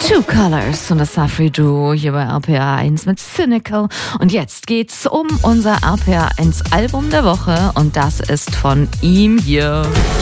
Two Colors und das Safri Duo hier bei RPA 1 mit Cynical. Und jetzt geht's um unser RPA 1 Album der Woche und das ist von ihm hier.